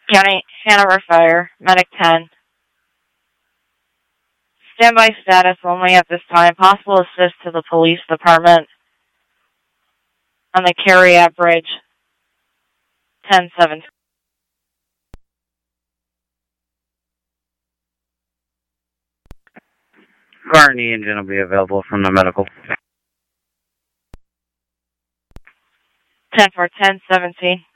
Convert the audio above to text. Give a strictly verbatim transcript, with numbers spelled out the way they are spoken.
County Hanover Fire, Medic ten. Standby status only at this time. Possible assist to the police department on the Cariat Bridge. ten seven. Car and the engine will be available from the medical. ten four ten seventeen.